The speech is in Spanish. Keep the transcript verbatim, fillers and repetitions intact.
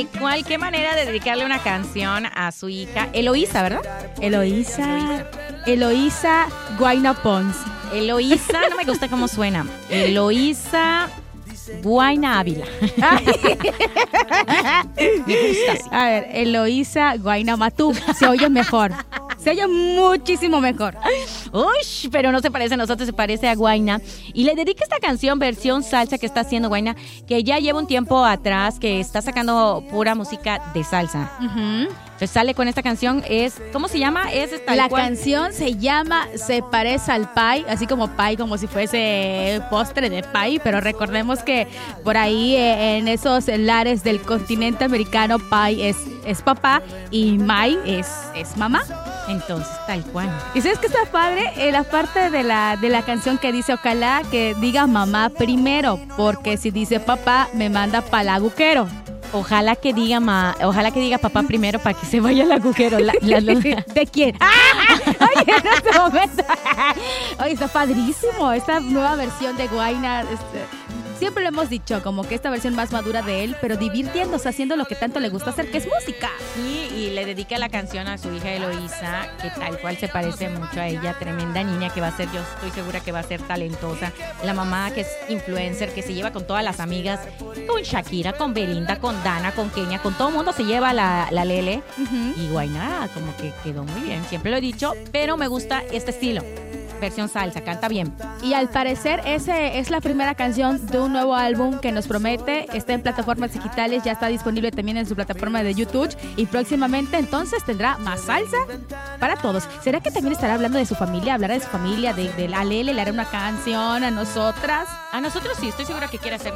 tal cual. Qué manera de dedicarle una canción a su hija Eloísa, ¿verdad? Eloísa. Eloísa Guayna Pons. Eloísa, no me gusta cómo suena. Eloísa Guayna Ávila. Me gusta así. A ver, Eloísa Guayna Matú. Se oye mejor. Se oye muchísimo mejor. Uy, pero no se parece a nosotros, se parece a Guayna. Y le dedico esta canción, versión salsa que está haciendo Guayna, que ya lleva un tiempo atrás, que está sacando pura música de salsa. Uh-huh. Entonces sale con esta canción, es, ¿cómo se llama? Es esta, La cual. canción se llama Se parece al pie, así como pie, como si fuese postre de pie, pero recordemos que por ahí eh, en esos lares del continente americano, pie es, es papá y mai es, es mamá. Entonces, tal cual. ¿Y sabes qué está padre? En la parte de la, de la canción que dice, ojalá que diga mamá primero, porque si dice papá, me manda pa'l agujero. Ojalá que diga ma, ojalá que diga papá primero para que se vaya al agujero. La, la, la. ¿De quién? ¡Ah! Oye, en este momento. Oye, está padrísimo esta nueva versión de Guayna. Este, siempre lo hemos dicho, como que esta versión más madura de él, pero divirtiéndose, haciendo lo que tanto le gusta hacer, que es música. Sí, y le dedica la canción a su hija Eloísa, que tal cual se parece mucho a ella, tremenda niña que va a ser, yo estoy segura que va a ser talentosa. La mamá que es influencer, que se lleva con todas las amigas, con Shakira, con Belinda, con Dana, con Kenia, con todo el mundo se lleva la, la Lele. Uh-huh. Y Guayna como que quedó muy bien, siempre lo he dicho, pero me gusta este estilo. Versión salsa, canta bien. Y al parecer ese es la primera canción de un nuevo álbum que nos promete, está en plataformas digitales, ya está disponible también en su plataforma de YouTube y próximamente entonces tendrá más salsa para todos. ¿Será que también estará hablando de su familia? ¿Hablará de su familia, de, de la Lele? ¿Le hará una canción a nosotras? A nosotros sí, estoy segura que quiere hacer